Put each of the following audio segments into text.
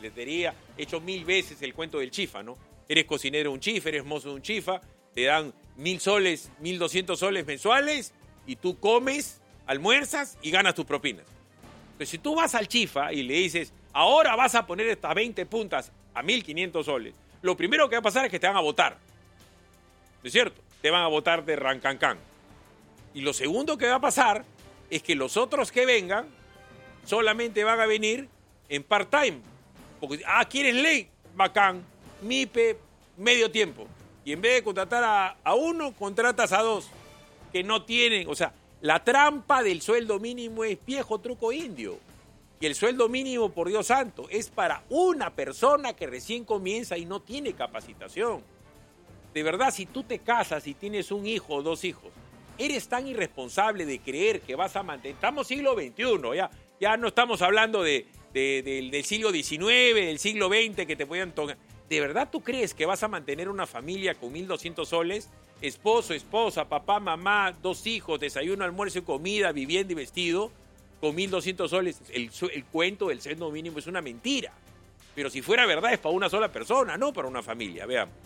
filetería, he hecho 1000 veces el cuento del chifa, ¿no? Eres cocinero de un chifa, eres mozo de un chifa, te dan 1000 soles, 1200 soles mensuales y tú comes, almuerzas y ganas tus propinas. Pero si tú vas al chifa y le dices, ahora vas a poner estas 20 puntas a 1500 soles, lo primero que va a pasar es que te van a votar. ¿No es cierto? Te van a votar de rancancán. Y lo segundo que va a pasar es que los otros que vengan solamente van a venir en part-time. Porque, ¿quieres ley? Bacán. MIPE, medio tiempo. Y en vez de contratar a uno, contratas a dos que no tienen. O sea, la trampa del sueldo mínimo es viejo truco indio. Y el sueldo mínimo, por Dios santo, es para una persona que recién comienza y no tiene capacitación. De verdad, si tú te casas y tienes un hijo o 2 hijos, eres tan irresponsable de creer que vas a mantener... Estamos siglo XXI, ya no estamos hablando del siglo XIX, del siglo XX que te podían tocar. ¿De verdad tú crees que vas a mantener una familia con 1200 soles? Esposo, esposa, papá, mamá, 2 hijos, desayuno, almuerzo y comida, vivienda y vestido, con 1200 soles. El cuento del sueldo mínimo es una mentira. Pero si fuera verdad es para una sola persona, no para una familia. Veamos.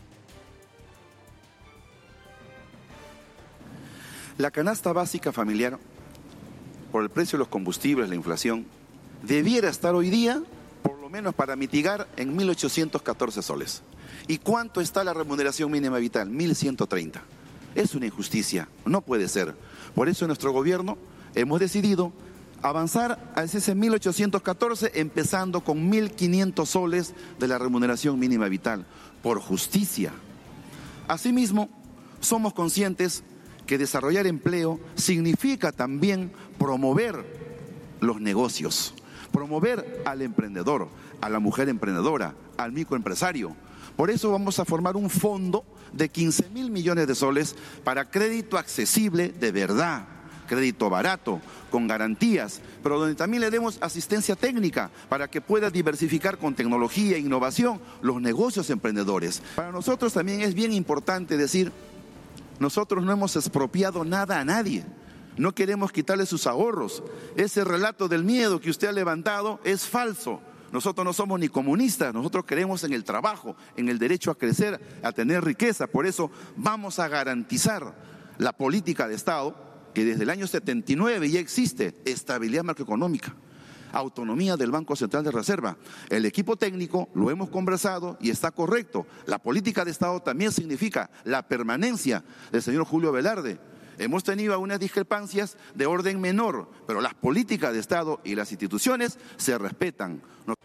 La canasta básica familiar, por el precio de los combustibles, la inflación, debiera estar hoy día, por lo menos para mitigar, en 1.814 soles. ¿Y cuánto está la remuneración mínima vital? 1.130. Es una injusticia, no puede ser. Por eso en nuestro gobierno hemos decidido avanzar a ese 1.814, empezando con 1.500 soles de la remuneración mínima vital, por justicia. Asimismo, somos conscientes que desarrollar empleo significa también promover los negocios, promover al emprendedor, a la mujer emprendedora, al microempresario. Por eso vamos a formar un fondo de 15.000 millones de soles para crédito accesible de verdad, crédito barato, con garantías, pero donde también le demos asistencia técnica para que pueda diversificar con tecnología e innovación los negocios emprendedores. Para nosotros también es bien importante decir, nosotros no hemos expropiado nada a nadie, no queremos quitarle sus ahorros. Ese relato del miedo que usted ha levantado es falso. Nosotros no somos ni comunistas, nosotros creemos en el trabajo, en el derecho a crecer, a tener riqueza. Por eso vamos a garantizar la política de Estado, que desde el año 79 ya existe, estabilidad macroeconómica, autonomía del Banco Central de Reserva. El equipo técnico lo hemos conversado y está correcto. La política de Estado también significa la permanencia del señor Julio Velarde. Hemos tenido algunas discrepancias de orden menor, pero las políticas de Estado y las instituciones se respetan.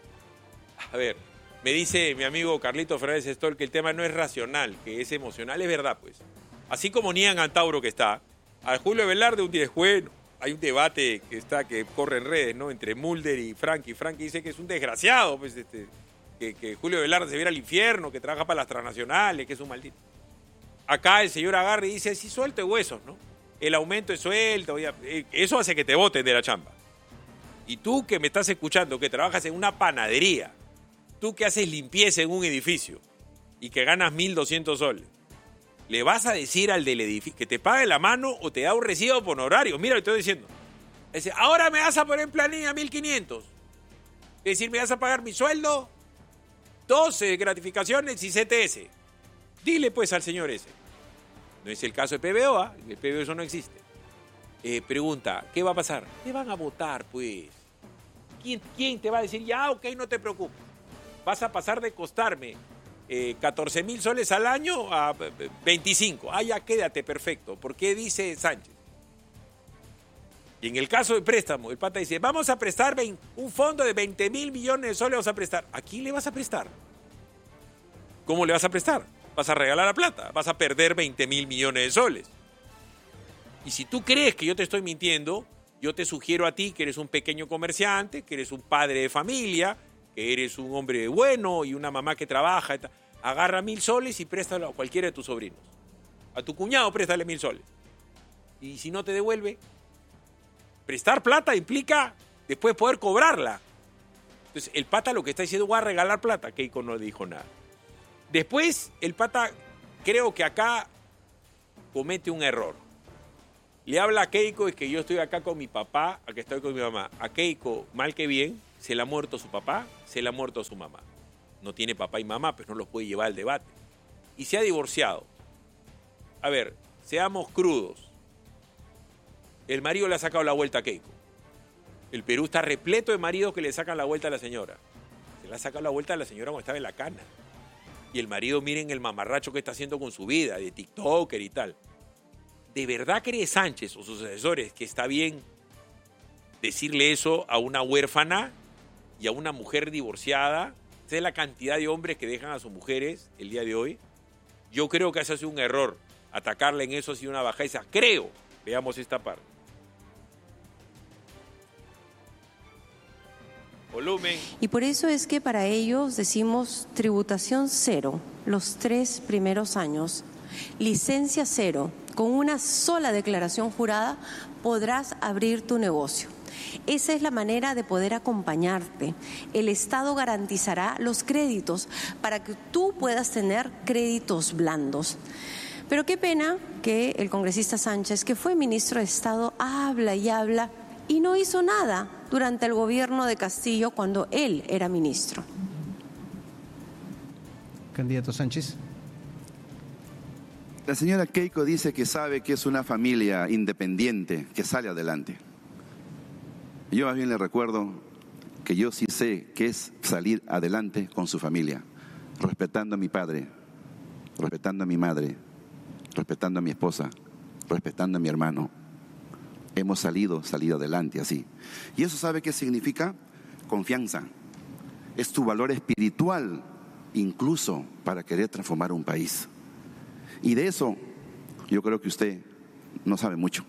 A ver, me dice mi amigo Carlito Fernández Stoll que el tema no es racional, que es emocional. Es verdad, pues. Así como Nian Antauro que está, a Julio Velarde un día es bueno. Hay un debate que corre en redes, ¿no? Entre Mulder y Frankie. Frankie dice que es un desgraciado, pues, que Julio Velarde se viera al infierno, que trabaja para las transnacionales, que es un maldito. Acá el señor agarra y dice, sí, suelte huesos, ¿no? El aumento es suelto, eso hace que te boten de la chamba. Y tú que me estás escuchando, que trabajas en una panadería, tú que haces limpieza en un edificio y que ganas 1.200 soles, ¿le vas a decir al del edificio que te pague la mano o te da un recibo por honorario? Mira, lo estoy diciendo. Dice, ahora me vas a poner en planilla 1.500. Es decir, me vas a pagar mi sueldo, 12 gratificaciones y CTS. Dile pues al señor ese. No es el caso de PBO, el PBO eso no existe. Pregunta, ¿qué va a pasar? Te van a votar, pues. ¿Quién te va a decir, ya, ok, no te preocupes? Vas a pasar de costarme 14.000 soles al año a 25. Ya quédate, perfecto. ¿Por qué dice Sánchez? Y en el caso de préstamo, el pata dice, vamos a prestar un fondo de 20.000 millones de soles, vamos a prestar. ¿A quién le vas a prestar? ¿Cómo le vas a prestar? ¿Vas a regalar la plata? ¿Vas a perder 20.000 millones de soles? Y si tú crees que yo te estoy mintiendo, yo te sugiero a ti que eres un pequeño comerciante, que eres un padre de familia, que eres un hombre bueno y una mamá que trabaja. Agarra 1.000 soles y préstalo a cualquiera de tus sobrinos. A tu cuñado préstale 1.000 soles. Y si no te devuelve, prestar plata implica después poder cobrarla. Entonces el pata lo que está diciendo, voy a regalar plata. Keiko no dijo nada. Después el pata creo que acá comete un error. Le habla a Keiko, es que yo estoy acá con mi papá, acá estoy con mi mamá. A Keiko, mal que bien, se le ha muerto su papá, se le ha muerto a su mamá. No tiene papá y mamá, pero no los puede llevar al debate. Y se ha divorciado. A ver, seamos crudos. El marido le ha sacado la vuelta a Keiko. El Perú está repleto de maridos que le sacan la vuelta a la señora. Se le ha sacado la vuelta a la señora cuando estaba en la cana. Y el marido, miren el mamarracho que está haciendo con su vida, de tiktoker y tal. ¿De verdad cree Sánchez o sus asesores que está bien decirle eso a una huérfana y a una mujer divorciada? ¿Esa es la cantidad de hombres que dejan a sus mujeres el día de hoy? Yo creo que eso ha sido un error. Atacarle en eso ha sido una bajeza. Creo. Veamos esta parte. Volumen. Y por eso es que para ellos decimos tributación cero los 3 primeros años, licencia cero, con una sola declaración jurada podrás abrir tu negocio. Esa es la manera de poder acompañarte. El Estado garantizará los créditos para que tú puedas tener créditos blandos. Pero qué pena que el congresista Sánchez, que fue ministro de Estado, habla y no hizo nada durante el gobierno de Castillo cuando él era ministro. Candidato Sánchez. La señora Keiko dice que sabe que es una familia independiente, que sale adelante. Yo más bien le recuerdo que yo sí sé que es salir adelante con su familia, respetando a mi padre, respetando a mi madre, respetando a mi esposa, respetando a mi hermano. Hemos salido adelante así. ¿Y eso sabe qué significa? Confianza. Es tu valor espiritual, incluso para querer transformar un país. Y de eso yo creo que usted no sabe mucho.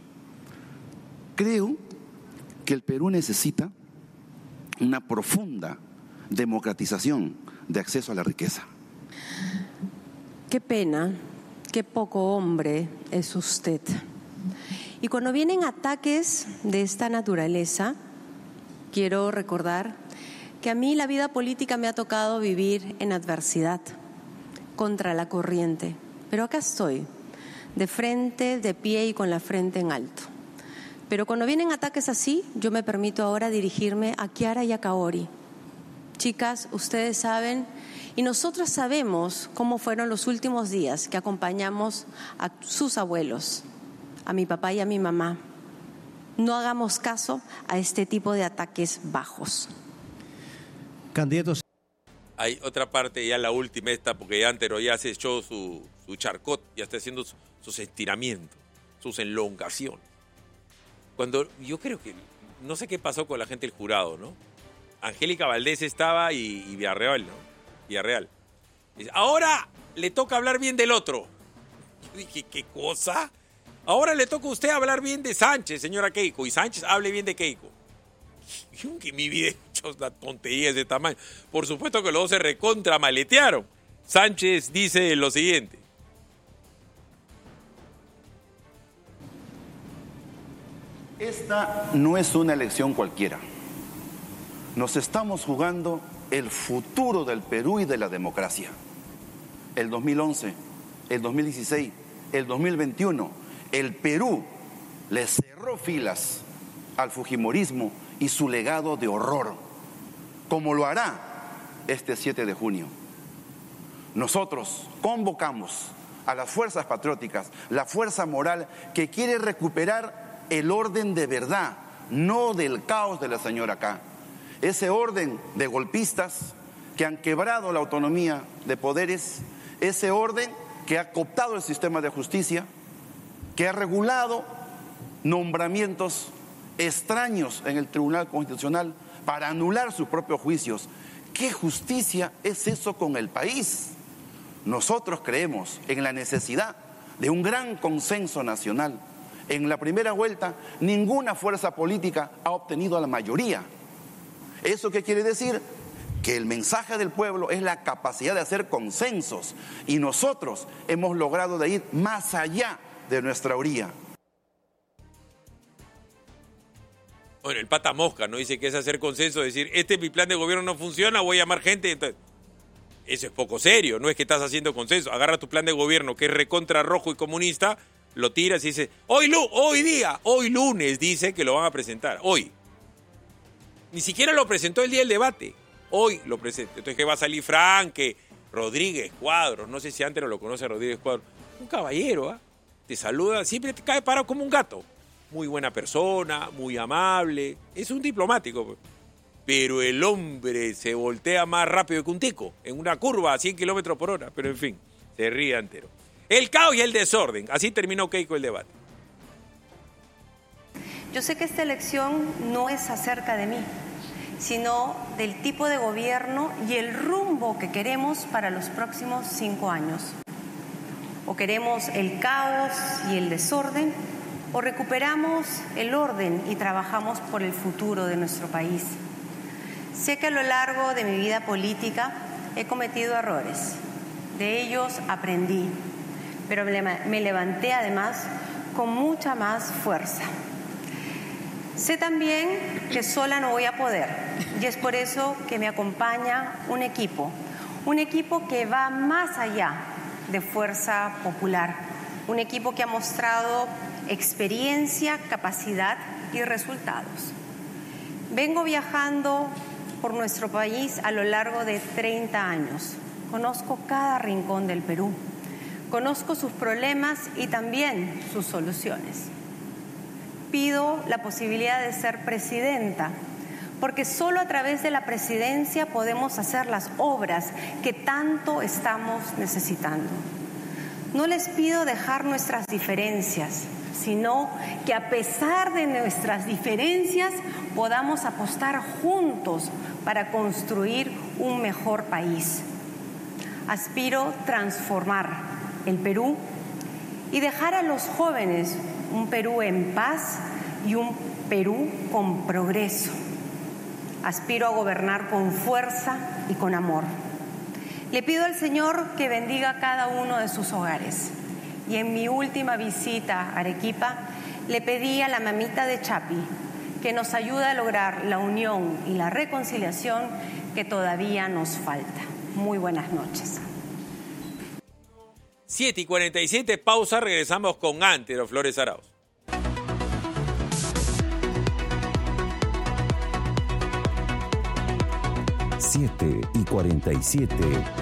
Creo que el Perú necesita una profunda democratización de acceso a la riqueza. Qué pena, qué poco hombre es usted. Y cuando vienen ataques de esta naturaleza, quiero recordar que a mí la vida política me ha tocado vivir en adversidad, contra la corriente. Pero acá estoy, de frente, de pie y con la frente en alto. Pero cuando vienen ataques así, yo me permito ahora dirigirme a Kiara y a Kaori. Chicas, ustedes saben, y nosotros sabemos cómo fueron los últimos días que acompañamos a sus abuelos, a mi papá y a mi mamá. No hagamos caso a este tipo de ataques bajos. Candidatos. Hay otra parte, ya la última esta, porque ya Antero ya se echó su charcot, ya está haciendo sus estiramientos, sus elongaciones. Cuando yo creo que, no sé qué pasó con la gente del jurado, ¿no? Angélica Valdés estaba y Villarreal, ¿no? Villarreal. Dice, ahora le toca hablar bien del otro. Yo dije, ¿qué cosa? Ahora le toca a usted hablar bien de Sánchez, señora Keiko, y Sánchez hable bien de Keiko. Yo que en mi vida he hecho una tontería de ese tamaño. Por supuesto que los dos se recontra maletearon. Sánchez dice lo siguiente. Esta no es una elección cualquiera. Nos estamos jugando el futuro del Perú y de la democracia. El 2011, el 2016, el 2021, el Perú le cerró filas al fujimorismo y su legado de horror, como lo hará este 7 de junio. Nosotros convocamos a las fuerzas patrióticas, la fuerza moral que quiere recuperar el orden de verdad, no del caos de la señora K. Ese orden de golpistas que han quebrado la autonomía de poderes, ese orden que ha cooptado el sistema de justicia, que ha regulado nombramientos extraños en el Tribunal Constitucional para anular sus propios juicios. ¿Qué justicia es eso con el país? Nosotros creemos en la necesidad de un gran consenso nacional. En la primera vuelta, ninguna fuerza política ha obtenido la mayoría. ¿Eso qué quiere decir? Que el mensaje del pueblo es la capacidad de hacer consensos, y nosotros hemos logrado de ir más allá de nuestra orilla. Bueno, el pata mosca, ¿no? Dice que es hacer consenso, decir, mi plan de gobierno no funciona, voy a llamar gente. Entonces, eso es poco serio, no es que estás haciendo consenso. Agarra tu plan de gobierno, que es recontra rojo y comunista, lo tiras y dices, hoy lunes dice que lo van a presentar, hoy. Ni siquiera lo presentó el día del debate. Hoy lo presenta. Entonces que va a salir Franque, Rodríguez Cuadros, no sé si antes no lo conoce Rodríguez Cuadros. Un caballero, ¿ah? Te saluda, siempre te cae parado como un gato. Muy buena persona, muy amable. Es un diplomático, pues. Pero el hombre se voltea más rápido que un tico, en una curva a 100 kilómetros por hora. Pero en fin, se ríe entero. El caos y el desorden. Así terminó Keiko el debate. Yo sé que esta elección no es acerca de mí, sino del tipo de gobierno y el rumbo que queremos para los próximos 5 años. O queremos el caos y el desorden, o recuperamos el orden y trabajamos por el futuro de nuestro país. Sé que a lo largo de mi vida política he cometido errores. De ellos aprendí, pero me levanté además con mucha más fuerza. Sé también que sola no voy a poder, y es por eso que me acompaña un equipo que va más allá de fuerza popular, un equipo que ha mostrado experiencia, capacidad y resultados. Vengo viajando por nuestro país a lo largo de 30 años. Conozco cada rincón del Perú, conozco sus problemas y también sus soluciones. Pido la posibilidad de ser presidenta, porque solo a través de la presidencia podemos hacer las obras que tanto estamos necesitando. No les pido dejar nuestras diferencias, sino que a pesar de nuestras diferencias podamos apostar juntos para construir un mejor país. Aspiro transformar el Perú y dejar a los jóvenes un Perú en paz y un Perú con progreso. Aspiro a gobernar con fuerza y con amor. Le pido al Señor que bendiga cada uno de sus hogares. Y en mi última visita a Arequipa, le pedí a la mamita de Chapi que nos ayude a lograr la unión y la reconciliación que todavía nos falta. Muy buenas noches. 7:47, pausa, regresamos con Antero Flores Arauz. 7:47.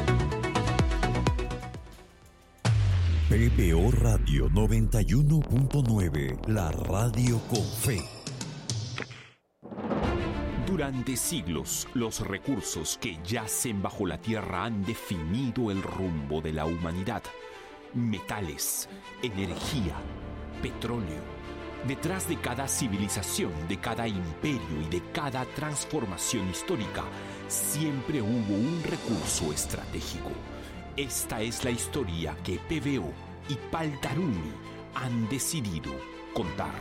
PBO Radio 91.9, la radio con fe. Durante siglos, los recursos que yacen bajo la tierra han definido el rumbo de la humanidad. Metales, energía, petróleo. Detrás de cada civilización, de cada imperio y de cada transformación histórica, siempre hubo un recurso estratégico. Esta es la historia que PBO y Paltarumi han decidido contar.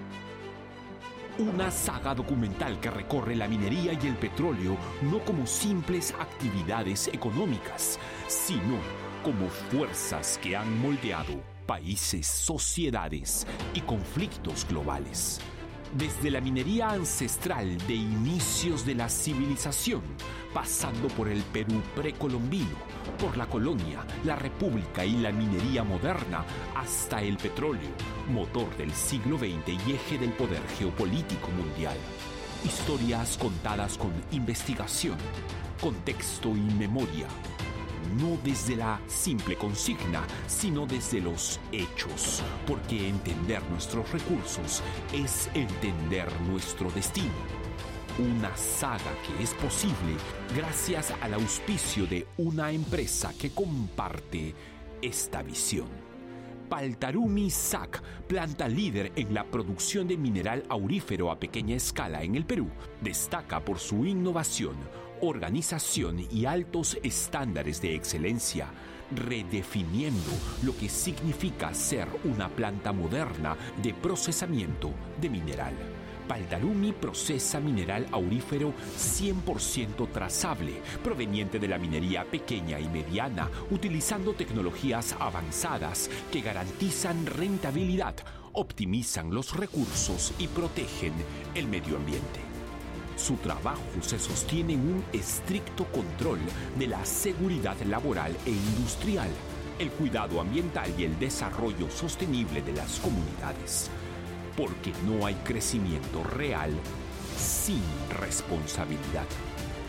Una saga documental que recorre la minería y el petróleo no como simples actividades económicas, sino como fuerzas que han moldeado países, sociedades y conflictos globales. Desde la minería ancestral de inicios de la civilización, pasando por el Perú precolombino, por la colonia, la república y la minería moderna, hasta el petróleo, motor del siglo XX y eje del poder geopolítico mundial. Historias contadas con investigación, contexto y memoria. No desde la simple consigna, sino desde los hechos, porque entender nuestros recursos es entender nuestro destino. Una saga que es posible gracias al auspicio de una empresa que comparte esta visión. Paltarumi SAC, planta líder en la producción de mineral aurífero a pequeña escala en el Perú, destaca por su innovación, organización y altos estándares de excelencia, redefiniendo lo que significa ser una planta moderna de procesamiento de mineral. Paltarumi procesa mineral aurífero 100% trazable, proveniente de la minería pequeña y mediana, utilizando tecnologías avanzadas que garantizan rentabilidad, optimizan los recursos y protegen el medio ambiente. Su trabajo se sostiene en un estricto control de la seguridad laboral e industrial, el cuidado ambiental y el desarrollo sostenible de las comunidades. Porque no hay crecimiento real sin responsabilidad.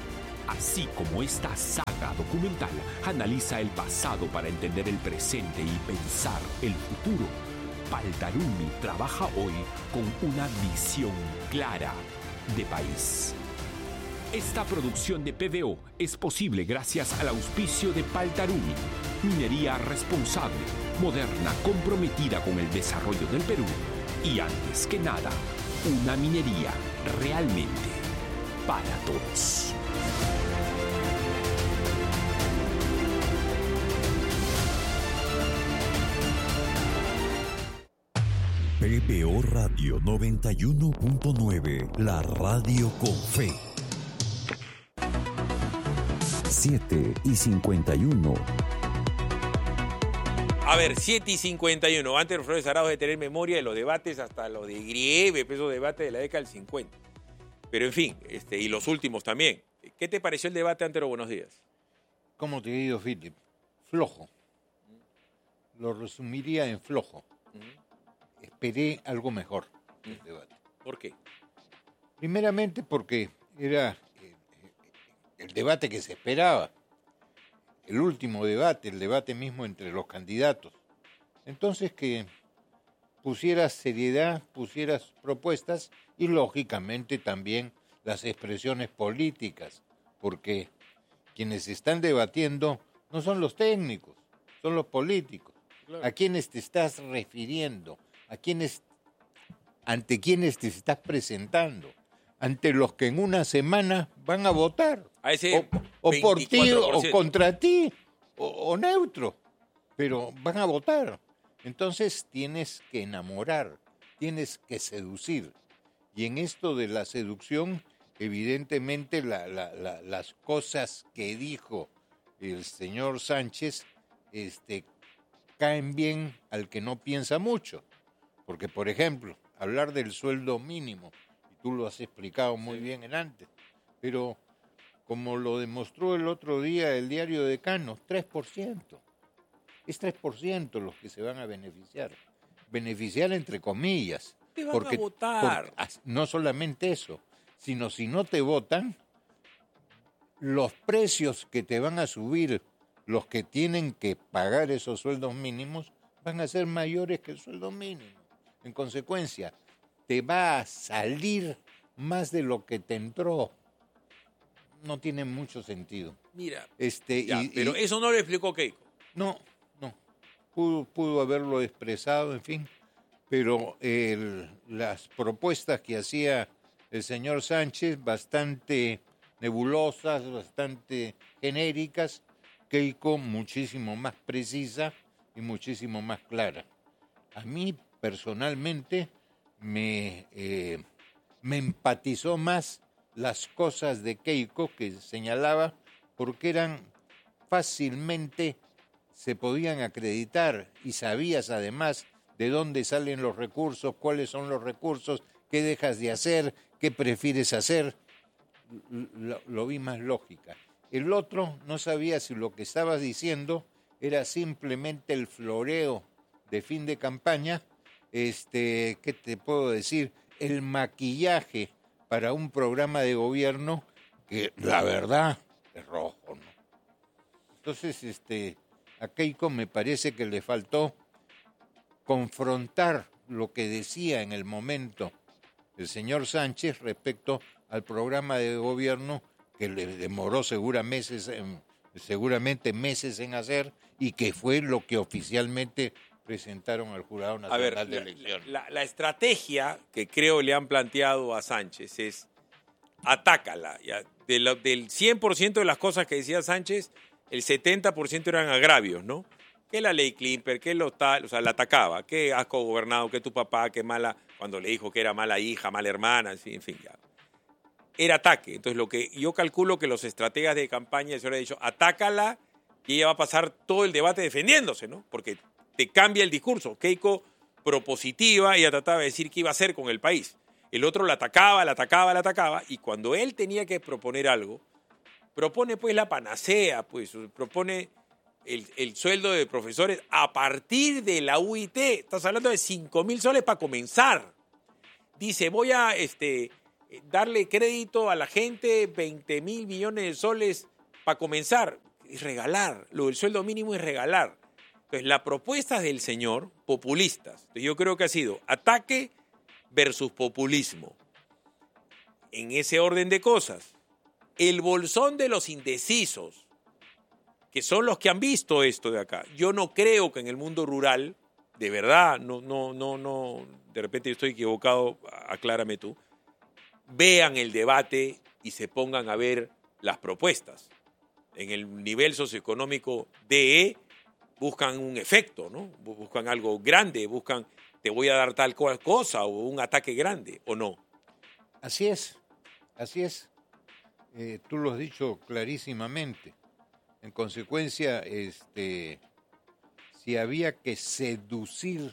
Así como esta saga documental analiza el pasado para entender el presente y pensar el futuro, Paltarumi trabaja hoy con una visión clara de país. Esta producción de PVO es posible gracias al auspicio de Paltarumi, minería responsable, moderna, comprometida con el desarrollo del Perú y, antes que nada, una minería realmente para todos. PBO Radio 91.9, la radio con fe. 7:51. A ver, 7:51. Antes los profesores Arauz de tener memoria de los debates, hasta los de Grieve, esos debates de la década del 50. Pero en fin, y los últimos también. ¿Qué te pareció el debate, Antero? Buenos días. ¿Cómo te digo, Philip? Flojo. Lo resumiría en flojo. Esperé algo mejor del debate. ¿Por qué? Primeramente porque era el debate que se esperaba. El último debate, el debate mismo entre los candidatos. Entonces que pusieras seriedad, pusieras propuestas y lógicamente también las expresiones políticas, porque quienes están debatiendo no son los técnicos, son los políticos. Claro. ¿A quiénes te estás refiriendo? ¿Ante quiénes te estás presentando? Ante los que en una semana van a votar. A ese o por ti, o contra ti, o neutro. Pero van a votar. Entonces tienes que enamorar, tienes que seducir. Y en esto de la seducción, evidentemente las cosas que dijo el señor Sánchez caen bien al que no piensa mucho. Porque, por ejemplo, hablar del sueldo mínimo, y tú lo has explicado muy bien en antes, pero como lo demostró el otro día el diario Decano, 3%. Es 3% los que se van a beneficiar. Beneficiar entre comillas. Te van a votar. No solamente eso, sino si no te votan, los precios que te van a subir los que tienen que pagar esos sueldos mínimos van a ser mayores que el sueldo mínimo. En consecuencia, te va a salir más de lo que te entró. No tiene mucho sentido. Mira, pero eso no lo explicó Keiko. No. Pudo haberlo expresado, en fin. Pero las propuestas que hacía el señor Sánchez, bastante nebulosas, bastante genéricas, Keiko muchísimo más precisa y muchísimo más clara. A mí, personalmente, me empatizó más las cosas de Keiko que señalaba, porque eran fácilmente, se podían acreditar y sabías además de dónde salen los recursos, cuáles son los recursos, qué dejas de hacer, qué prefieres hacer. Lo vi más lógica. El otro no sabía si lo que estabas diciendo era simplemente el floreo de fin de campaña, ¿qué te puedo decir? El maquillaje para un programa de gobierno que la verdad es rojo, ¿no? Entonces, a Keiko me parece que le faltó confrontar lo que decía en el momento el señor Sánchez respecto al programa de gobierno que le demoró seguramente meses en hacer y que fue lo que oficialmente presentaron al Jurado Nacional de Elecciones. La estrategia que creo le han planteado a Sánchez es atácala. Ya. Del 100% de las cosas que decía Sánchez, el 70% eran agravios, ¿no? Que la ley Klimper, que la atacaba, que has cogobernado, que tu papá, que mala, cuando le dijo que era mala hija, mala hermana, en fin, ya. Era ataque. Entonces, lo que yo calculo que los estrategas de campaña se han dicho, atácala y ella va a pasar todo el debate defendiéndose, ¿no? Porque te cambia el discurso. Keiko propositiva, ella trataba de decir qué iba a hacer con el país. El otro la atacaba, y cuando él tenía que proponer algo, propone pues la panacea, pues propone el sueldo de profesores a partir de la UIT. Estás hablando de 5.000 soles para comenzar. Dice, voy a darle crédito a la gente, 20 mil millones de soles para comenzar, es regalar. Lo del sueldo mínimo es regalar. Entonces, las propuestas del señor, populistas, yo creo que ha sido ataque versus populismo. En ese orden de cosas, el bolsón de los indecisos, que son los que han visto esto de acá. Yo no creo que en el mundo rural, de verdad, no, de repente yo estoy equivocado, aclárame tú, vean el debate y se pongan a ver las propuestas. En el nivel socioeconómico DE buscan un efecto, ¿no? Buscan algo grande, buscan, te voy a dar tal cosa o un ataque grande, ¿o no? Así es, así es. Tú lo has dicho clarísimamente. En consecuencia, si había que seducir,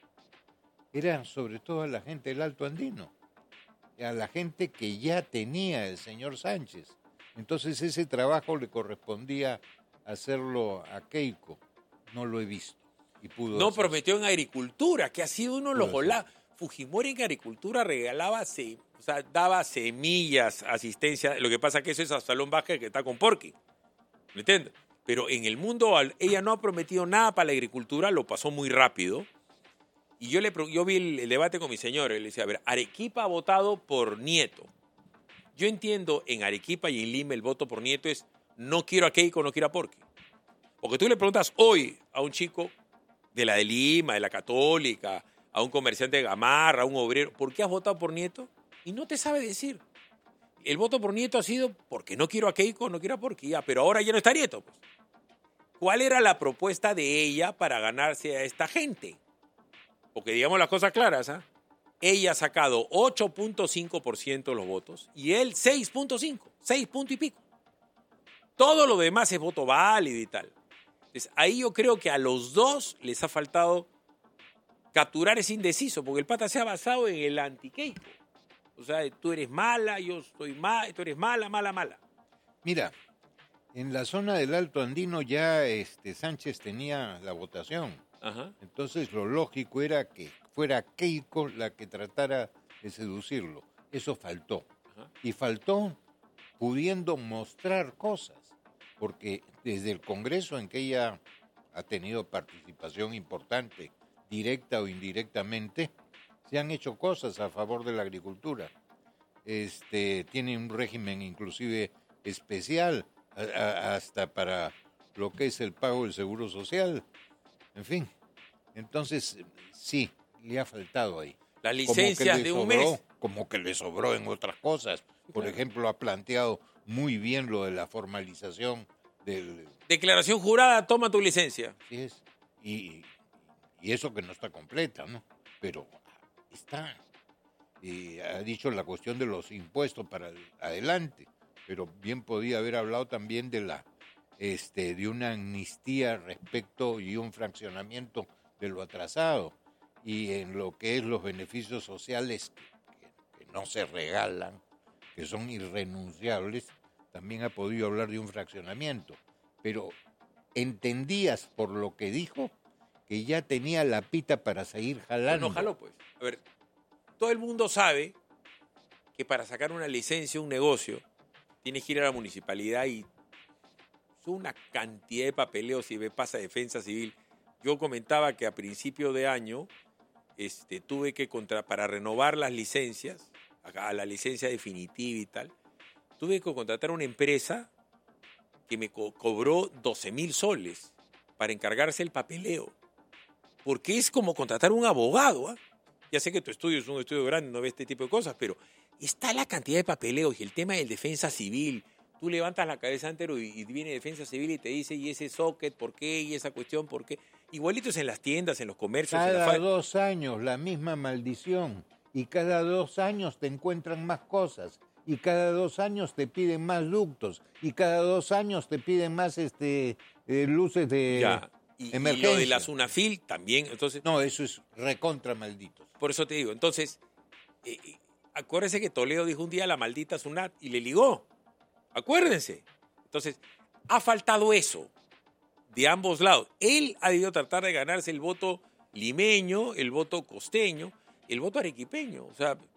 era sobre todo a la gente del Alto Andino, a la gente que ya tenía el señor Sánchez. Entonces ese trabajo le correspondía hacerlo a Keiko. No lo he visto. Y pudo no hacerse. prometió en agricultura, que ha sido uno de los golazos. Fujimori en agricultura regalaba, o sea, daba semillas, asistencia. Lo que pasa es que eso es Absalón Vázquez que está con Porky. ¿Me entiendes? Pero en el mundo, ella no ha prometido nada para la agricultura, lo pasó muy rápido. Y yo vi el debate con mi señor, él decía, a ver, Arequipa ha votado por Nieto. Yo entiendo en Arequipa y en Lima el voto por Nieto es no quiero a Keiko, no quiero a Porky. Porque tú le preguntas hoy a un chico de la de Lima, de la Católica, a un comerciante de Gamarra, a un obrero, ¿por qué has votado por Nieto? Y no te sabe decir. El voto por Nieto ha sido porque no quiero a Keiko, no quiero a Porky, ya, pero ahora ya no está Nieto. Pues. ¿Cuál era la propuesta de ella para ganarse a esta gente? Porque digamos las cosas claras, ¿ah? Ella ha sacado 8.5% de los votos y él 6.5, 6 puntos y pico. Todo lo demás es voto válido y tal. Entonces, ahí yo creo que a los dos les ha faltado capturar ese indeciso, porque el pata se ha basado en el anti-Keiko. O sea, tú eres mala, yo estoy mal, tú eres mala, mala, mala. Mira, en la zona del Alto Andino ya Sánchez tenía la votación. Ajá. Entonces lo lógico era que fuera Keiko la que tratara de seducirlo. Eso faltó. Ajá. Y faltó pudiendo mostrar cosas. Porque desde el Congreso en que ella ha tenido participación importante, directa o indirectamente, se han hecho cosas a favor de la agricultura. Tiene un régimen inclusive especial, hasta para lo que es el pago del seguro social. En fin, entonces sí, le ha faltado ahí. Las licencias de un mes. Como que le sobró en otras cosas. Por ejemplo, ha planteado muy bien lo de la formalización del... Declaración jurada, toma tu licencia. Sí es. Y eso que no está completa, ¿no? Pero está. Ha dicho la cuestión de los impuestos para adelante, pero bien podía haber hablado también de una amnistía respecto y un fraccionamiento de lo atrasado, y en lo que es los beneficios sociales que no se regalan, que son irrenunciables, también ha podido hablar de un fraccionamiento, pero entendías por lo que dijo que ya tenía la pita para seguir jalando. No jaló, pues. A ver, todo el mundo sabe que para sacar una licencia, un negocio, tienes que ir a la municipalidad y es una cantidad de papeleos y pasa defensa civil. Yo comentaba que a principio de año tuve que para renovar las licencias, a la licencia definitiva y tal, tuve que contratar a una empresa que me cobró 12.000 soles para encargarse el papeleo. Porque es como contratar a un abogado. ¿Eh? Ya sé que tu estudio es un estudio grande, no ves este tipo de cosas, pero está la cantidad de papeleos y el tema de defensa civil. Tú levantas la cabeza entero y viene defensa civil y te dice, ¿y ese socket por qué? ¿Y esa cuestión por qué? Igualitos en las tiendas, en los comercios. Cada 2 años la misma maldición. Y cada 2 años te encuentran más cosas. Y cada 2 años te piden más ductos. Y cada 2 años te piden más luces de emergencia. Y lo de la Sunafil también. Entonces, no, eso es recontra malditos. Por eso te digo. Entonces, acuérdense que Toledo dijo un día la maldita Sunat y le ligó. Acuérdense. Entonces, ha faltado eso de ambos lados. Él ha debido tratar de ganarse el voto limeño, el voto costeño, el voto arequipeño. O sea,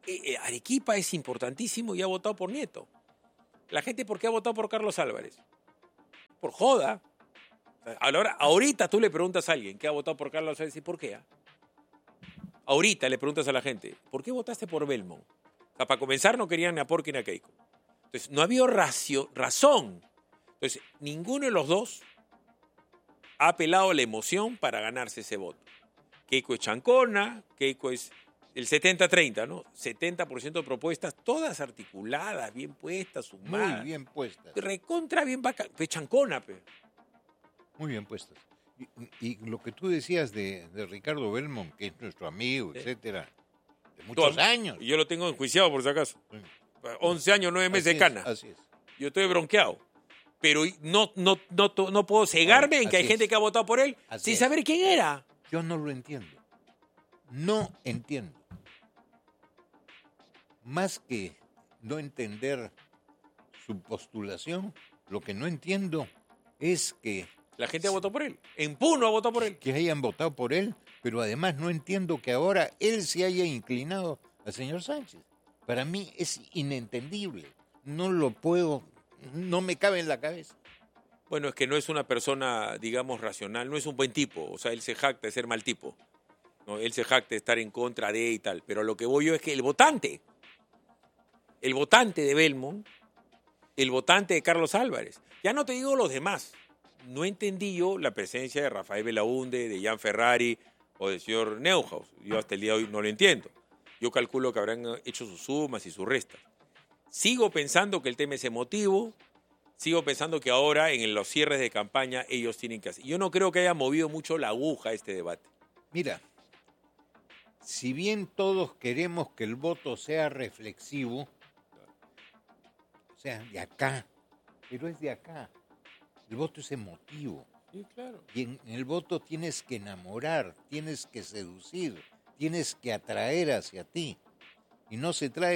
Arequipa es importantísimo y ha votado por Nieto. La gente, ¿por qué ha votado por Carlos Álvarez? Por joda. Ahorita tú le preguntas a alguien que ha votado por Carlos Álvarez, ¿y por qué? Ahorita le preguntas a la gente, ¿por qué votaste por Belmont? O sea, para comenzar no querían ni a Porky ni a Keiko. Entonces, no había razón. Entonces, ninguno de los dos ha apelado a la emoción para ganarse ese voto. Keiko es chancona, Keiko es el 70-30, ¿no? 70% de propuestas, todas articuladas, bien puestas, sumadas. Muy bien puestas. Recontra bien vaca. Pe chancona, pe. Muy bien puestas. Y lo que tú decías de Ricardo Belmont, que es nuestro amigo, etcétera, de muchos años. Y yo lo tengo enjuiciado, por si acaso. 11 años, 9 meses de cana. Así es. Yo estoy bronqueado. Pero no puedo cegarme en que hay gente que ha votado por él sin saber quién era. Yo no lo entiendo. No entiendo. Más que no entender su postulación, lo que no entiendo es que la gente ha votado por él. En Puno ha votado por él. Que hayan votado por él, pero además no entiendo que ahora él se haya inclinado al señor Sánchez. Para mí es inentendible. No lo puedo, no me cabe en la cabeza. Bueno, es que no es una persona, digamos, racional, no es un buen tipo. O sea, él se jacta de ser mal tipo. ¿No? Él se jacta de estar en contra de y tal. Pero lo que voy yo es que el votante de Belmont, el votante de Carlos Álvarez, ya no te digo los demás. No entendí yo la presencia de Rafael Belaunde, de Jan Ferrari o del señor Neuhaus. Yo hasta el día de hoy no lo entiendo. Yo calculo que habrán hecho sus sumas y sus restas. Sigo pensando que el tema es emotivo. Sigo pensando que ahora, en los cierres de campaña, ellos tienen que hacer. Yo no creo que haya movido mucho la aguja este debate. Mira, si bien todos queremos que el voto sea reflexivo, o sea, de acá, pero es de acá. El voto es emotivo. Sí, claro. Y en el voto tienes que enamorar, tienes que seducir, tienes que atraer hacia ti. Y no se atrae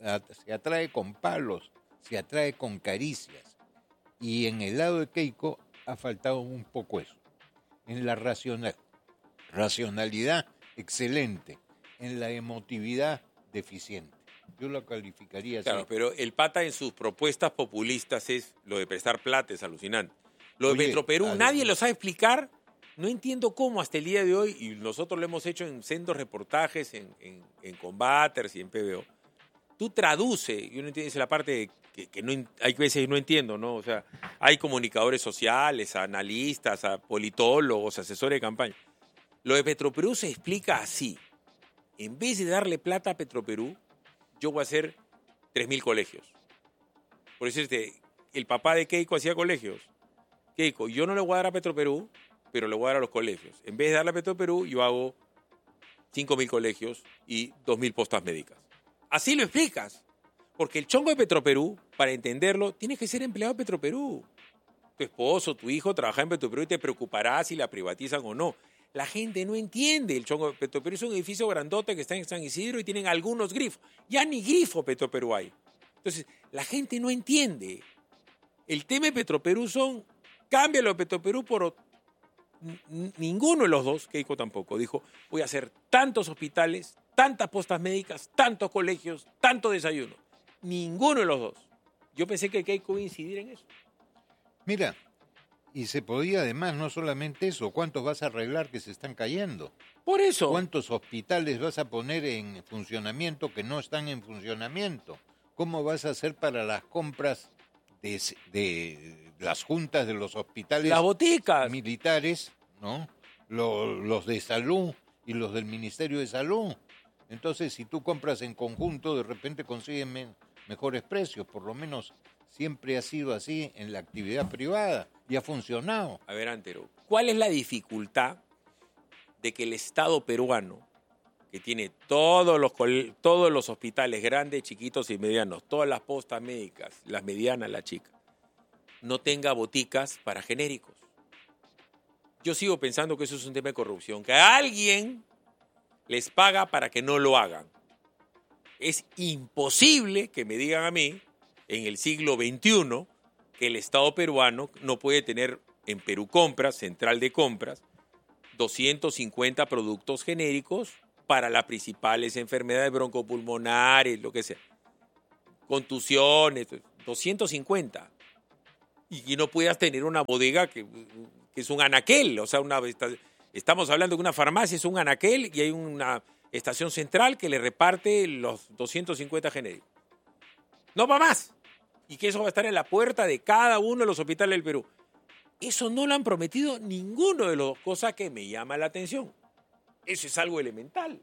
con palos, se atrae con caricias. Y en el lado de Keiko ha faltado un poco eso. En la racionalidad, excelente. En la emotividad, deficiente. Yo lo calificaría así. Claro, pero el pata en sus propuestas populistas es lo de prestar plata, es alucinante. Lo de Petroperú, nadie lo sabe explicar. No entiendo cómo hasta el día de hoy, y nosotros lo hemos hecho en sendos reportajes, en Combaters y en PBO. Tú traduce, yo no entiendo, esa es la parte que no, hay veces no entiendo, ¿no? O sea, hay comunicadores sociales, analistas, politólogos, asesores de campaña. Lo de Petroperú se explica así. En vez de darle plata a Petroperú, yo voy a hacer 3.000 colegios. Por decirte, el papá de Keiko hacía colegios. Keiko, yo no le voy a dar a Petroperú, pero le voy a dar a los colegios. En vez de darle a Petroperú, yo hago 5.000 colegios y 2.000 postas médicas. Así lo explicas. Porque el chongo de Petroperú, para entenderlo, tienes que ser empleado de Petroperú. Tu esposo, tu hijo trabaja en Petroperú y te preocupará si la privatizan o no. La gente no entiende el chongo de Petroperú. Es un edificio grandote que está en San Isidro y tienen algunos grifos. Ya ni grifo Petroperú hay. Entonces, la gente no entiende. El tema de Petroperú son, cámbialo de Petroperú por ninguno de los dos, Keiko tampoco, dijo, voy a hacer tantos hospitales, tantas postas médicas, tantos colegios, tanto desayuno. Ninguno de los dos. Yo pensé que Keiko iba a incidir en eso. Mira, y se podía además, no solamente eso, ¿cuántos vas a arreglar que se están cayendo? Por eso. ¿Cuántos hospitales vas a poner en funcionamiento que no están en funcionamiento? ¿Cómo vas a hacer para las compras de las juntas de los hospitales? Las boticas. Militares, ¿no? Los de salud y los del Ministerio de Salud. Entonces, si tú compras en conjunto, de repente consigues mejores precios. Por lo menos siempre ha sido así en la actividad privada y ha funcionado. A ver, Antero, ¿cuál es la dificultad de que el Estado peruano, que tiene todos los hospitales grandes, chiquitos y medianos, todas las postas médicas, las medianas, las chicas, no tenga boticas para genéricos? Yo sigo pensando que eso es un tema de corrupción, que alguien les paga para que no lo hagan. Es imposible que me digan a mí, en el siglo XXI, que el Estado peruano no puede tener en Perú Compras, Central de Compras, 250 productos genéricos para las principales enfermedades broncopulmonares, lo que sea. Contusiones, 250. Y no puedas tener una bodega que es un anaquel, o sea, estamos hablando de una farmacia, es un anaquel y hay una estación central que le reparte los 250 genéricos. No va más. Y que eso va a estar en la puerta de cada uno de los hospitales del Perú. Eso no lo han prometido ninguno de los cosas que me llama la atención. Eso es algo elemental.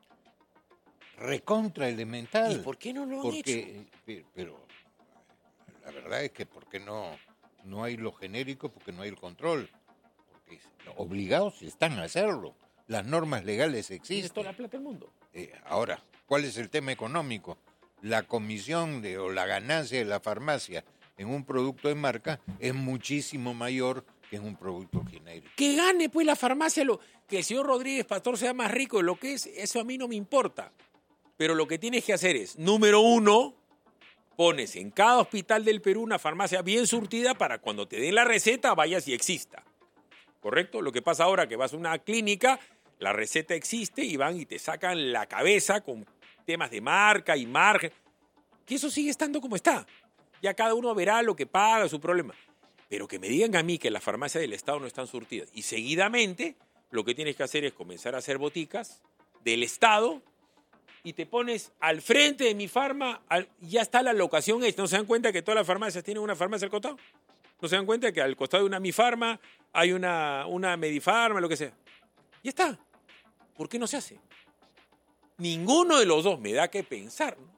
Recontra elemental. ¿Y por qué no lo han hecho? Pero la verdad es que ¿por qué no hay los genéricos? Porque no hay el control. Porque obligados están a hacerlo. Las normas legales Tienes existen. toda la plata del mundo. Ahora, ¿cuál es el tema económico? La comisión o la ganancia de la farmacia en un producto de marca es muchísimo mayor que en un producto genérico. Que gane pues la farmacia, que el señor Rodríguez Pastor sea más rico de lo que es, eso a mí no me importa. Pero lo que tienes que hacer es, número uno, pones en cada hospital del Perú una farmacia bien surtida para cuando te den la receta vayas y exista. ¿Correcto? Lo que pasa ahora que vas a una clínica, la receta existe y van y te sacan la cabeza con temas de marca y margen, que eso sigue estando como está. Ya cada uno verá lo que paga, su problema. Pero que me digan a mí que las farmacias del Estado no están surtidas. Y seguidamente lo que tienes que hacer es comenzar a hacer boticas del Estado y te pones al frente de mi farma, ya está la locación hecha. ¿No se dan cuenta que todas las farmacias tienen una farmacia al costado? ¿No se dan cuenta que al costado de una Mi Farma hay una Medifarma, lo que sea? Ya está. ¿Por qué no se hace? Ninguno de los dos me da que pensar, ¿no?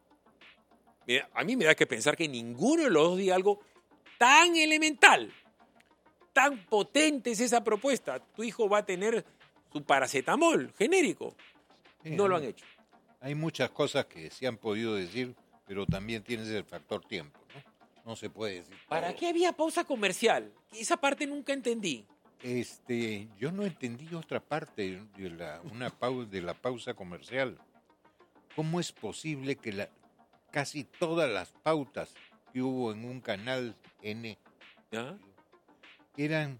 A mí me da que pensar que ninguno de los dos diga algo tan elemental, tan potente es esa propuesta. Tu hijo va a tener su paracetamol genérico. No lo han hecho. Hay muchas cosas que se han podido decir, pero también tienes el factor tiempo, ¿no? No se puede decir todo. ¿Para qué había pausa comercial? Esa parte nunca entendí. Yo no entendí otra parte de la pausa comercial. ¿Cómo es posible que casi todas las pautas que hubo en un canal N ¿Ya? eran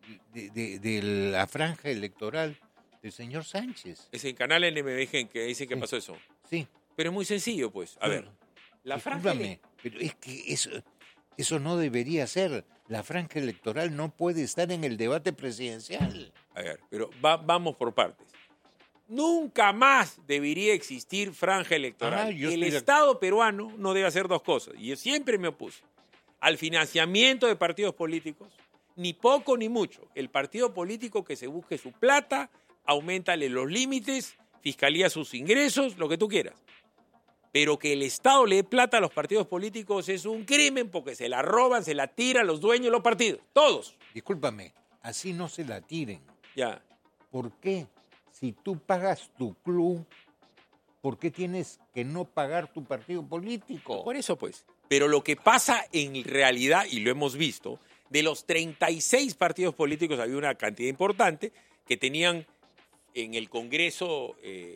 de la franja electoral del señor Sánchez? Es en Canal NMBG que dice que pasó eso. Sí. Pero es muy sencillo, pues. A ver, la franja... Discúlpame, pero es que eso no debería ser. La franja electoral no puede estar en el debate presidencial. A ver, pero vamos por partes. Nunca más debería existir franja electoral. El Estado peruano no debe hacer dos cosas, y yo siempre me opuse al financiamiento de partidos políticos, ni poco ni mucho. El partido político que se busque su plata, auméntale los límites, fiscalía sus ingresos, lo que tú quieras. Pero que el Estado le dé plata a los partidos políticos es un crimen porque se la roban, se la tiran los dueños de los partidos, todos. Discúlpame, así no se la tiren. Ya. ¿Por qué? Si tú pagas tu club, ¿por qué tienes que no pagar tu partido político? Por eso, pues. Pero lo que pasa en realidad, y lo hemos visto, de los 36 partidos políticos había una cantidad importante que tenían en el Congreso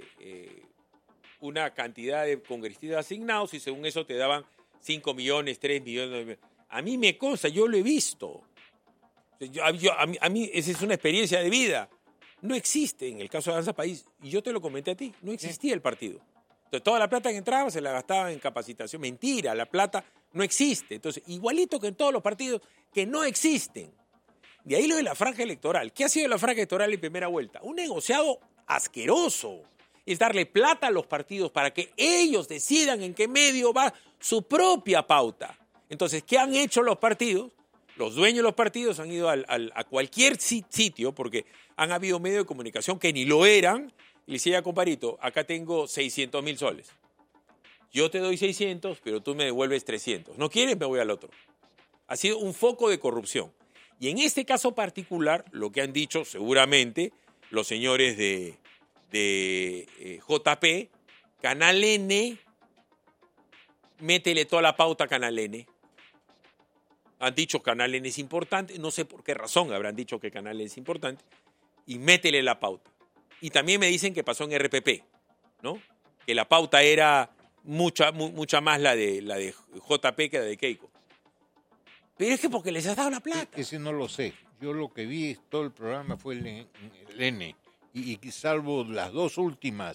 una cantidad de congresistas asignados y según eso te daban 5 millones, 3 millones. A mí me consta, yo lo he visto. A mí esa es una experiencia de vida. No existe en el caso de Avanza País, y yo te lo comenté a ti, no existía el partido. Entonces toda la plata que entraba se la gastaba en capacitación. Mentira, la plata no existe. Entonces, igualito que en todos los partidos que no existen. De ahí lo de la franja electoral. ¿Qué ha sido la franja electoral en primera vuelta? Un negociado asqueroso. Es darle plata a los partidos para que ellos decidan en qué medio va su propia pauta. Entonces, ¿qué han hecho los partidos? Los dueños de los partidos han ido a cualquier sitio, porque han habido medios de comunicación que ni lo eran, y le decía, comparito, acá tengo 600.000 soles. Yo te doy 600, pero tú me devuelves 300. ¿No quieres? Me voy al otro. Ha sido un foco de corrupción. Y en este caso particular, lo que han dicho seguramente los señores de JP, Canal N, métele toda la pauta a Canal N. Han dicho Canal N es importante, no sé por qué razón habrán dicho que Canal N es importante, y métele la pauta. Y también me dicen que pasó en RPP, ¿no? Que la pauta era mucha más la de JP que la de Keiko. Pero es que porque les has dado la plata. Ese no lo sé. Yo lo que vi todo el programa fue el N. Y salvo las dos últimas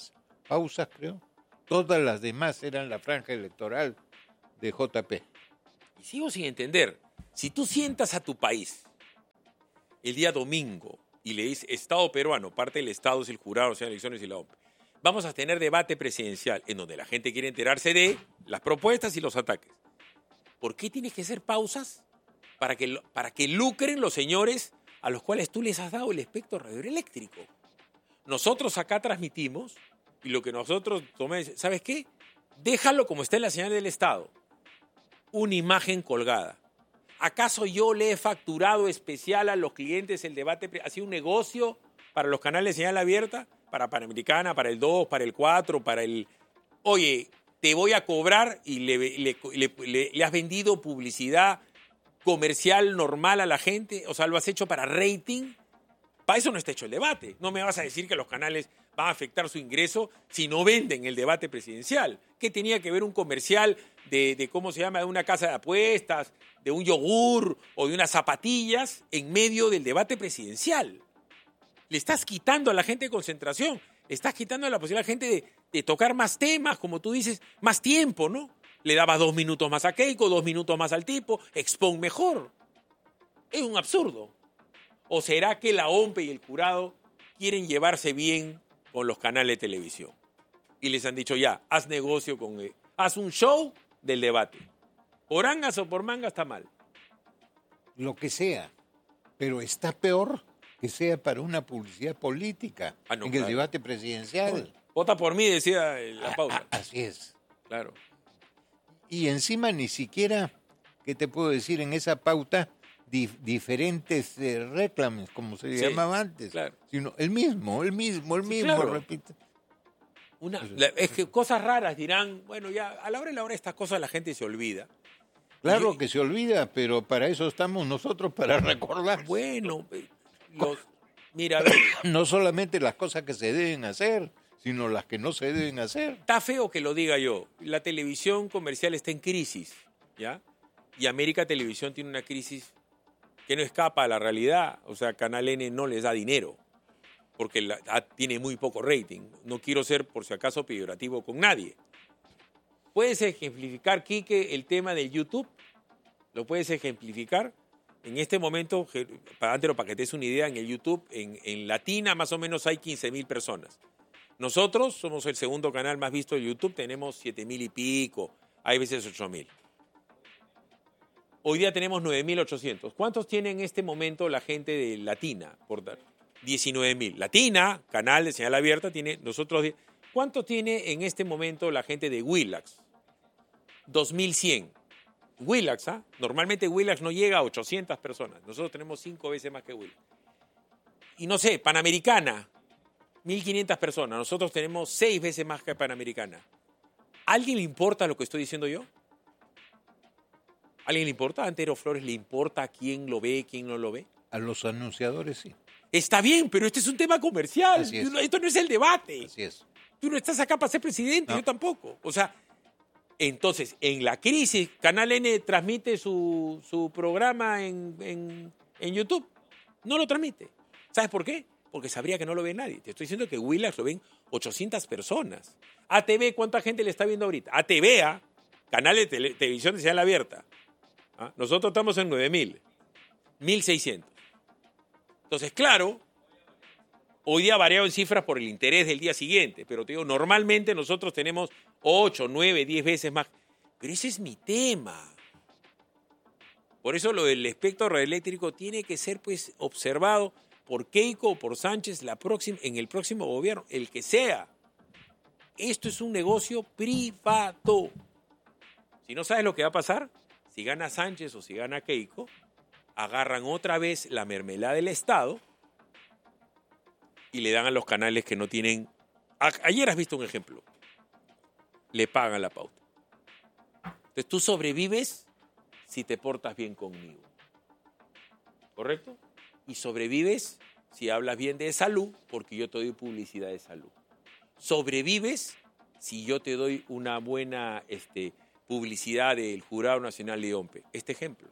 pausas, creo. Todas las demás eran la franja electoral de JP. Y sigo sin entender. Si tú sientas a tu país el día domingo y le dices Estado peruano, parte del Estado es el Jurado Nacional de Elecciones y la OMP, vamos a tener debate presidencial en donde la gente quiere enterarse de las propuestas y los ataques. ¿Por qué tienes que hacer pausas? Para que lucren los señores a los cuales tú les has dado el espectro radioeléctrico. Nosotros acá transmitimos y lo que nosotros tomemos, ¿sabes qué? Déjalo como está en la señal del Estado. Una imagen colgada. ¿Acaso yo le he facturado especial a los clientes el debate? ¿Ha sido un negocio para los canales de señal abierta? Para Panamericana, para el 2, para el 4, para el... Oye, te voy a cobrar y le has vendido publicidad comercial normal a la gente. O sea, lo has hecho para rating. Para eso no está hecho el debate. No me vas a decir que los canales van a afectar su ingreso si no venden el debate presidencial. ¿Qué tenía que ver un comercial de cómo se llama, de una casa de apuestas, de un yogur o de unas zapatillas en medio del debate presidencial? Le estás quitando a la gente concentración, le estás quitando la posibilidad a la gente de tocar más temas, como tú dices, más tiempo, ¿no? Le dabas 2 minutos más a Keiko, 2 minutos más al tipo, expon mejor. Es un absurdo. ¿O será que la OMP y el jurado quieren llevarse bien con los canales de televisión? Y les han dicho ya, haz negocio con él. Haz un show del debate. Por angas o por manga está mal. Lo que sea, pero está peor que sea para una publicidad política No, en claro. el debate presidencial. Vota por mí, decía la pausa. Así es. Claro. Y encima ni siquiera, ¿qué te puedo decir? En esa pauta, diferentes reclamos, como se Sí, llamaba antes. claro. Sino el mismo, claro. repite. Es que cosas raras dirán, bueno, ya a la hora de la hora estas cosas la gente se olvida. Claro que se olvida, pero para eso estamos nosotros, para recordar. Bueno, mira, a ver, No solamente las cosas que se deben hacer, sino las que no se deben hacer. está feo que lo diga yo. La televisión comercial está en crisis, ¿ya? Y América Televisión tiene una crisis que no escapa a la realidad. O sea, Canal N no les da dinero porque tiene muy poco rating. No quiero ser, por si acaso, peyorativo con nadie. ¿Puedes ejemplificar, Quique, el tema del YouTube? ¿Lo puedes ejemplificar? En este momento, para que te des una idea, en el YouTube, en Latina, más o menos hay 15.000 personas. Nosotros somos el segundo canal más visto de YouTube, tenemos 7.000 y pico, hay veces 8.000. Hoy día tenemos 9.800. ¿Cuántos tiene en este momento la gente de Latina? 19.000. Latina, canal de señal abierta, tiene nosotros. ¿Cuánto tiene en este momento la gente de Willax? 2.100. Willax, ¿ah? Normalmente Willax no llega a 800 personas. Nosotros tenemos 5 veces más que Willax. Y no sé, Panamericana, 1.500 personas. Nosotros tenemos 6 veces más que Panamericana. ¿A alguien le importa lo que estoy diciendo yo? ¿A alguien le importa? ¿A Antero Flores le importa quién lo ve, quién no lo ve? A los anunciadores sí. Está bien, pero este es un tema comercial. Así es. Esto no es el debate. Así es. Tú no estás acá para ser presidente, No. yo tampoco. O sea, entonces, en la crisis, Canal N transmite su programa en YouTube. No lo transmite. ¿Sabes por qué? Porque sabría que no lo ve nadie. Te estoy diciendo que Willax lo ven 800 personas. ATV, ¿cuánta gente le está viendo ahorita? ATV, canal de televisión de señal abierta. ¿Ah? Nosotros estamos en 9.000. 1.600. Entonces, claro, hoy día ha variado en cifras por el interés del día siguiente, pero te digo, normalmente nosotros tenemos 8, 9, 10 veces más. Pero ese es mi tema. Por eso lo del espectro radioeléctrico tiene que ser pues observado por Keiko o por Sánchez en el próximo gobierno, el que sea. Esto es un negocio privado. Si no sabes lo que va a pasar, si gana Sánchez o si gana Keiko, agarran otra vez la mermelada del Estado y le dan a los canales que no tienen... Ayer has visto un ejemplo. Le pagan la pauta. Entonces tú sobrevives si te portas bien conmigo. ¿Correcto? Y sobrevives si hablas bien de salud, porque yo te doy publicidad de salud. Sobrevives si yo te doy una buena publicidad del Jurado Nacional de OMP. Este ejemplo.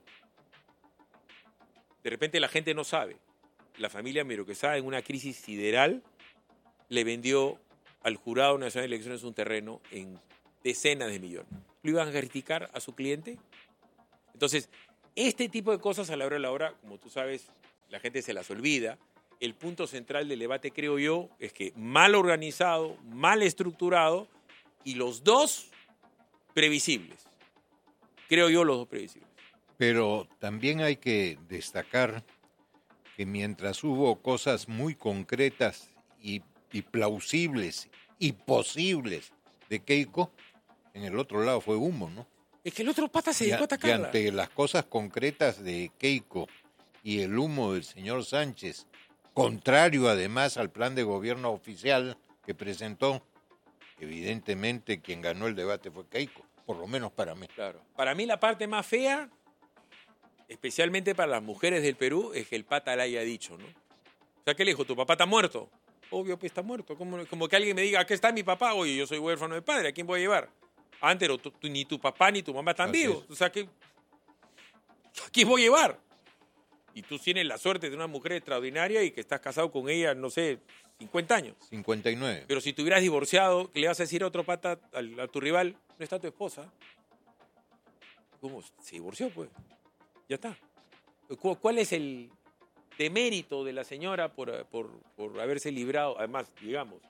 De repente la gente no sabe. La familia Miro Quesada, en una crisis sideral, le vendió al Jurado Nacional de Elecciones un terreno en decenas de millones. ¿Lo iban a criticar a su cliente? Entonces, este tipo de cosas a la hora de la hora, como tú sabes, la gente se las olvida. El punto central del debate, creo yo, es que mal organizado, mal estructurado y los dos previsibles. Creo yo, los dos previsibles. Pero también hay que destacar que mientras hubo cosas muy concretas y plausibles y posibles de Keiko, en el otro lado fue humo, ¿no? Es que el otro pata se dedicó a Y atacarla. ante las cosas concretas de Keiko y el humo del señor Sánchez, contrario además al plan de gobierno oficial que presentó, evidentemente quien ganó el debate fue Keiko, por lo menos para mí. Claro. Para mí la parte más fea, especialmente para las mujeres del Perú, es que el pata le haya dicho, ¿no? O sea, ¿qué le dijo? ¿Tu papá está muerto? Obvio, pues está muerto. Como que alguien me diga, aquí está mi papá, oye, yo soy huérfano de padre, ¿a quién voy a llevar? Antes ni tu papá ni tu mamá están Así vivos. es. O sea, ¿a quién voy a llevar? Y tú tienes la suerte de una mujer extraordinaria y que estás casado con ella, no sé, 50 años. 59. Pero si te hubieras divorciado, ¿qué le vas a decir a otro pata, a tu rival? No está tu esposa. ¿Cómo? Se divorció, pues. Ya está. ¿Cuál es el demérito de la señora por haberse librado? Además, digamos,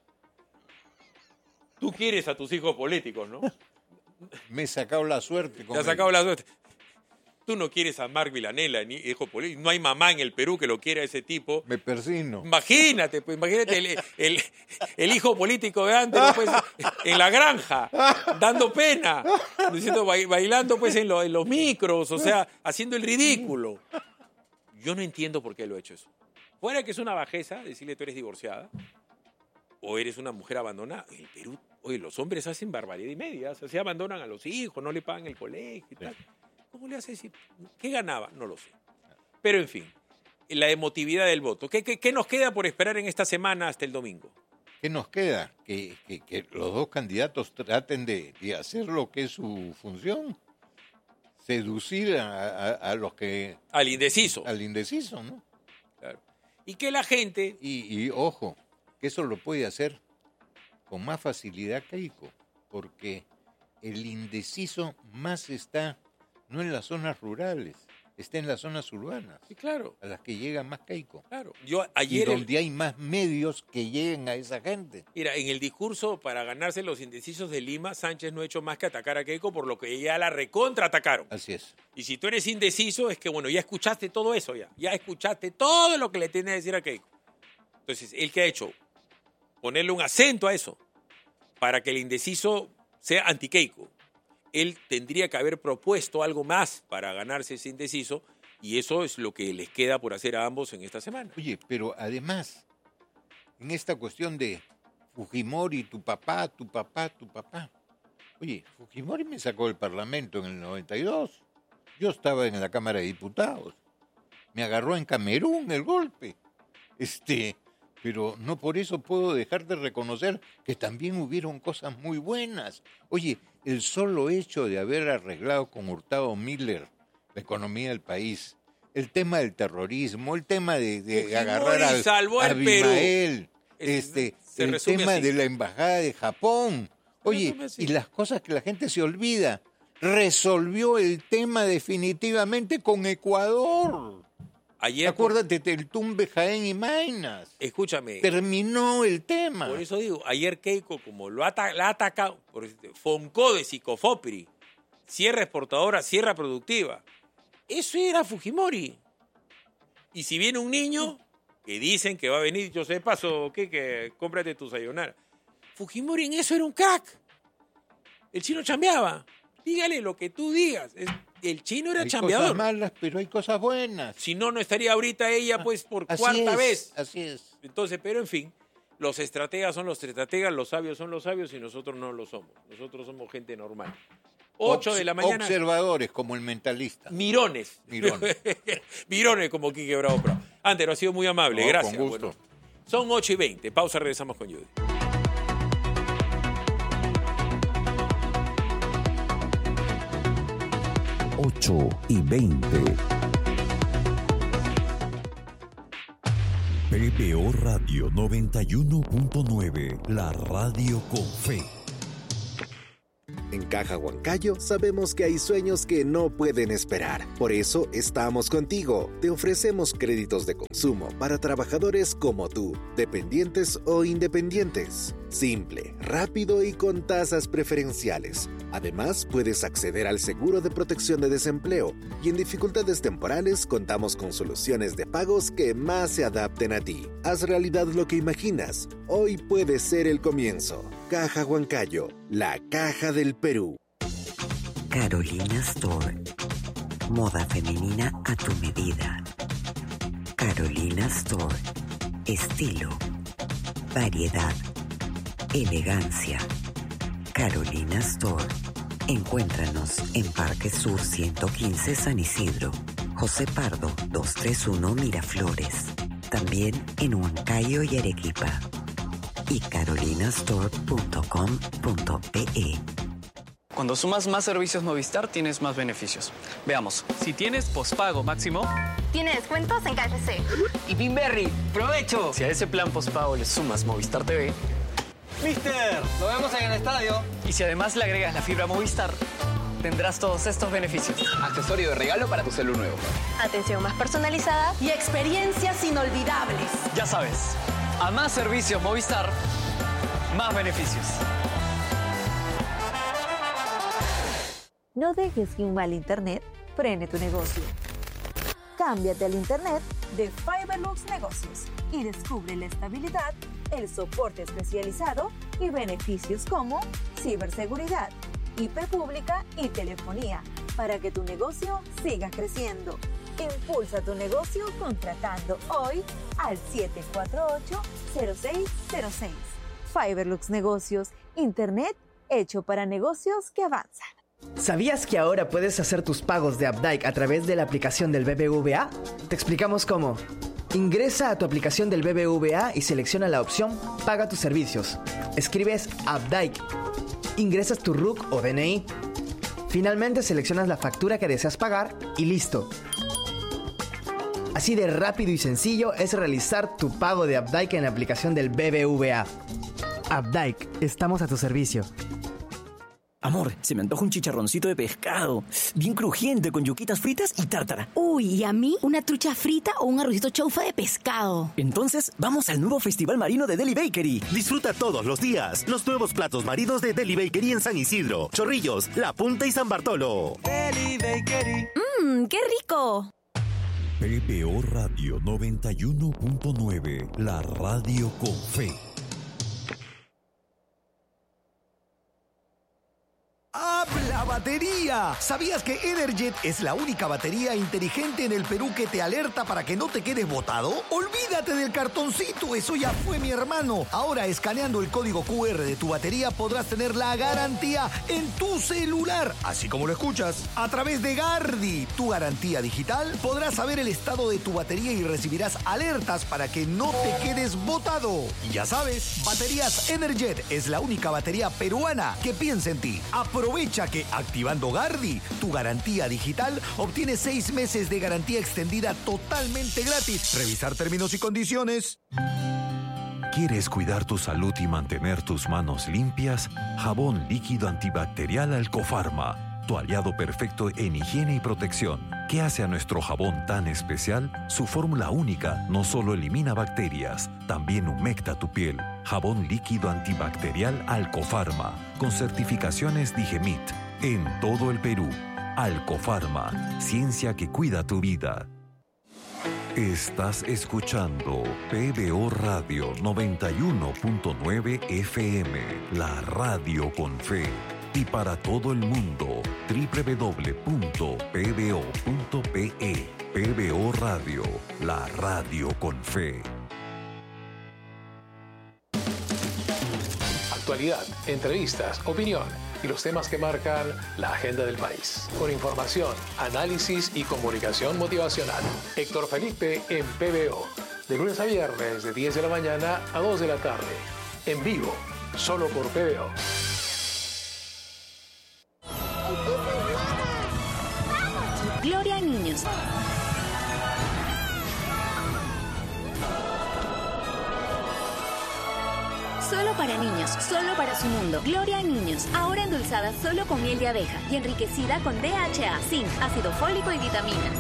tú quieres a tus hijos políticos, ¿no? Me he sacado la suerte. Te has sacado la suerte. Tú no quieres a Marc Villanella, ni hijo político. No hay mamá en el Perú que lo quiera a ese tipo. Me persino. Imagínate, pues, el hijo político de antes, pues, en la granja, dando pena, diciendo, bailando pues en los micros, o sea, haciendo el ridículo. Yo no entiendo por qué lo ha hecho eso. Fuera que es una bajeza decirle tú eres divorciada o eres una mujer abandonada. En el Perú, oye, los hombres hacen barbaridad y media, o sea, se abandonan a los hijos, no le pagan el colegio y tal. ¿Cómo le hace decir? ¿Qué ganaba? No lo sé. Pero, en fin, la emotividad del voto. ¿Qué nos queda por esperar en esta semana hasta el domingo? ¿Qué nos queda? Que los dos candidatos traten de hacer lo que es su función. Seducir a los que... Al indeciso. Al indeciso, ¿no? Claro. Y que la gente... Y ojo, que eso lo puede hacer con más facilidad Keiko, porque el indeciso más está... no en las zonas rurales, está en las zonas urbanas, Sí, claro. a las que llega más Keiko. Claro. Yo Y ayer... donde hay más medios que lleguen a esa gente. Mira, en el discurso para ganarse los indecisos de Lima, Sánchez no ha hecho más que atacar a Keiko, por lo que ya la recontraatacaron. Así es. Y si tú eres indeciso, es que, bueno, ya escuchaste todo eso ya. Ya escuchaste todo lo que le tienes que decir a Keiko. Entonces, ¿él qué ha hecho? Ponerle un acento a eso, para que el indeciso sea anti-Keiko. Él tendría que haber propuesto algo más para ganarse ese indeciso, y eso es lo que les queda por hacer a ambos en esta semana. Oye, pero además, en esta cuestión de Fujimori, tu papá. Oye, Fujimori me sacó del Parlamento en el 92. Yo estaba en la Cámara de Diputados. Me agarró en Camerún el golpe. Pero no por eso puedo dejar de reconocer que también hubieron cosas muy buenas. Oye, el solo hecho de haber arreglado con Hurtado Miller la economía del país, el tema del terrorismo, el tema de agarrar salvó a al Perú. Abimael, Se el resume tema así. de la embajada de Japón. Oye, resume así. y las cosas que la gente se olvida. Resolvió el tema definitivamente con Ecuador. Ayer, Acuérdate del Tumbe, Jaén y Maynas. escúchame, Terminó el tema. por eso digo, ayer Keiko, como la ha atacado, Foncó de Psicofopri, sierra exportadora, sierra productiva. Eso era Fujimori. Y si viene un niño, que dicen que va a venir, yo sé, de paso, que cómprate tu sayonara. Fujimori en eso era un crack. El chino chambeaba. Dígale lo que tú digas. El chino era Hay chambeador. cosas malas, pero hay cosas buenas. Si no, no estaría ahorita ella, pues, por Así cuarta es, vez. Así es. Entonces, pero en fin, los estrategas son los estrategas, los sabios son los sabios y nosotros no lo somos. Nosotros somos gente normal. 8 de la mañana. Observadores, como el mentalista. Mirones. Mirones. Mirones como Quique Bravo Bravo. Antero, ha sido muy amable. No, Gracias. con gusto. Bueno, son 8:20. Pausa, regresamos con Judy. PBO Radio 91.9, la radio con fe. En Caja Huancayo sabemos que hay sueños que no pueden esperar. Por eso estamos contigo. Te ofrecemos créditos de consumo para trabajadores como tú, dependientes o independientes. Simple, rápido y con tasas preferenciales. Además, puedes acceder al seguro de protección de desempleo y en dificultades temporales contamos con soluciones de pagos que más se adapten a ti. Haz realidad lo que imaginas. Hoy puede ser el comienzo. Caja Huancayo, la caja del Perú. Carolina Store. Moda femenina a tu medida. Carolina Store. Estilo, variedad, elegancia. Carolina Store. Encuéntranos en Parque Sur 115 San Isidro, José Pardo 231 Miraflores. También en Huancayo y Arequipa. Y carolinastore.com.pe. Cuando sumas más servicios Movistar, tienes más beneficios. Veamos. Si tienes pospago máximo, tiene descuentos en KFC. Y Pinberry, ¡provecho! Si a ese plan pospago le sumas Movistar TV, ¡Mister! ¡Lo vemos en el estadio! Y si además le agregas la fibra Movistar, tendrás todos estos beneficios. Accesorio de regalo para tu celu nuevo. Atención más personalizada y experiencias inolvidables. Ya sabes, a más servicios Movistar, más beneficios. No dejes que un mal internet frene tu negocio. Cámbiate al internet de Fiberlux Negocios y descubre la estabilidad, el soporte especializado y beneficios como ciberseguridad, IP pública y telefonía para que tu negocio siga creciendo. Impulsa tu negocio contratando hoy al 748-0606. Fiberlux Negocios, internet hecho para negocios que avanzan. ¿Sabías que ahora puedes hacer tus pagos de Updike a través de la aplicación del BBVA? Te explicamos cómo. Ingresa a tu aplicación del BBVA y selecciona la opción Paga tus servicios. Escribes Updike. Ingresas tu RUC o DNI. Finalmente seleccionas la factura que deseas pagar y listo. Así de rápido y sencillo es realizar tu pago de Updike en la aplicación del BBVA. Updike, estamos a tu servicio. Amor, se me antoja un chicharroncito de pescado, bien crujiente, con yuquitas fritas y tártara. Uy, y a mí una trucha frita o un arrocito chaufa de pescado. Entonces, vamos al nuevo Festival Marino de Deli Bakery. Disfruta todos los días los nuevos platos marinos de Deli Bakery en San Isidro, Chorrillos, La Punta y San Bartolo. Deli Bakery. ¡Qué rico! PBO Radio 91.9, la radio con fe. ¡Habla batería! ¿Sabías que Energet es la única batería inteligente en el Perú que te alerta para que no te quedes botado? ¡Olvídate del cartoncito! Eso ya fue, mi hermano. Ahora, escaneando el código QR de tu batería, podrás tener la garantía en tu celular. Así como lo escuchas. A través de Gardi, tu garantía digital, podrás saber el estado de tu batería y recibirás alertas para que no te quedes botado. Y ya sabes, Baterías Energet es la única batería peruana que piensa en ti. Aprovecha que activando Gardi, tu garantía digital, obtienes 6 meses de garantía extendida totalmente gratis. Revisar términos y condiciones. ¿Quieres cuidar tu salud y mantener tus manos limpias? Jabón líquido antibacterial Alcofarma, tu aliado perfecto en higiene y protección. ¿Qué hace a nuestro jabón tan especial? Su fórmula única no solo elimina bacterias, también humecta tu piel. Jabón líquido antibacterial Alcofarma, con certificaciones Digemit, en todo el Perú. Alcofarma, ciencia que cuida tu vida. Estás escuchando PBO Radio 91.9 FM, la radio con fe. Y para todo el mundo, www.pbo.pe. PBO Radio, la radio con fe. Actualidad, entrevistas, opinión y los temas que marcan la agenda del país. Con información, análisis y comunicación motivacional. Héctor Felipe en PBO. De lunes a viernes, de 10 de la mañana a 2 de la tarde. En vivo, solo por PBO. Gloria Niños. Solo para niños, solo para su mundo. Gloria a niños, ahora endulzada solo con miel de abeja y enriquecida con DHA, zinc, ácido fólico y vitaminas.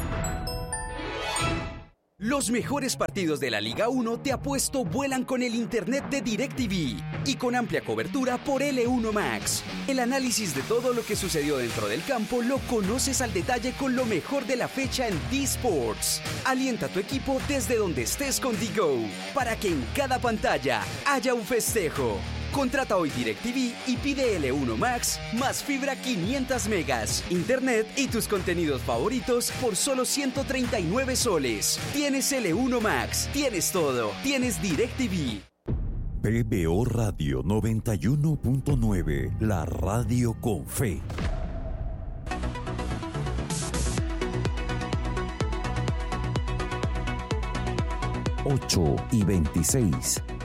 Los mejores partidos de la Liga 1 te apuesto vuelan con el internet de DirecTV y con amplia cobertura por L1 Max. El análisis de todo lo que sucedió dentro del campo lo conoces al detalle con lo mejor de la fecha en D-Sports. Alienta a tu equipo desde donde estés con DiGo para que en cada pantalla haya un festejo. Contrata hoy DirecTV y pide L1 Max más fibra 500 megas, internet y tus contenidos favoritos por solo 139 soles. Tienes L1 Max, tienes todo, tienes DirecTV. PBO Radio 91.9, la radio con fe. 8:26.